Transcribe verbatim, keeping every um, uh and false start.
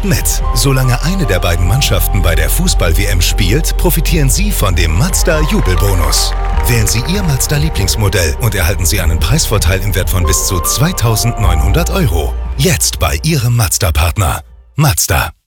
mit. Solange eine der beiden Mannschaften bei der Fußball-W M spielt, profitieren Sie von dem Mazda-Jubelbonus. Wählen Sie Ihr Mazda-Lieblingsmodell und erhalten Sie einen Preisvorteil im Wert von bis zu zweitausendneunhundert Euro. Jetzt bei Ihrem Mazda-Partner. Mazda.